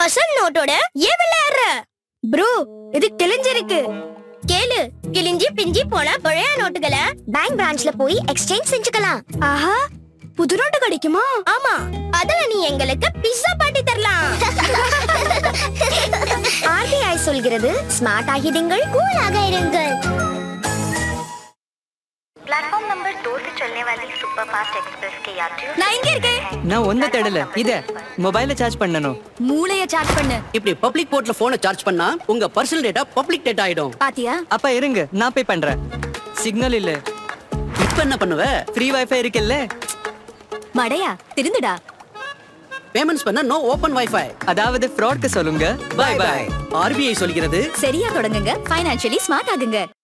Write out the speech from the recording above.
அசல் நோட்டோட ஏன் விளையாடுற? ப்ரோ, இது கிழிஞ்சிருக்கு. கேளு, கிழிஞ்சி பிஞ்சி போன பழைய நோட்டுகளை பேங்க் பிரான்ச்ல போய் எக்ஸ்சேஞ்ச் செஞ்சுக்கலாம். ஆஹா, புது நோட்டு கிடைக்குமா? ஆமா, அதுல நீ எங்களுக்கு பிஸ்ஸா பாட்டி தரலாம். ஆர்பிஐ சொல்கிறது, ஸ்மார்ட் ஆகிடுங்கள், கூலாக இருங்கள். प्लेटफॉर्म नंबर 2 से चलने वाली सुपरफास्ट एक्सप्रेस के यात्रियों நான் இங்க இருக்கேன். நான் ஒன்ன தேடல இத மொபைல சார்ஜ் பண்ணனும். மூளைய சார்ஜ் பண்ணு. இப்படி பப்ளிக் போர்ட்ல போனை சார்ஜ் பண்ணா உங்க பர்சனல் டேட்டா பப்ளிக் டேட்டா ஆயிடும். பாத்தியா? அப்ப இருங்க, நான் பே பண்றேன். சிக்னல் இல்ல. இப்ப என்ன பண்ணுவ? ஃப்ரீ வைஃபை இருக்குல்ல? மடையா, திருந்துடா. பேமெண்ட்ஸ் பண்ண நோ ஓபன் வைஃபை. அதாவது ஃப்ராட்க்கு சொல்லுங்க. By by. ஆர்பிஐ சொல்கிறது, சரியா தொடங்குங்க, ஃபைனான்சியலி ஸ்மார்ட் ஆகுங்க.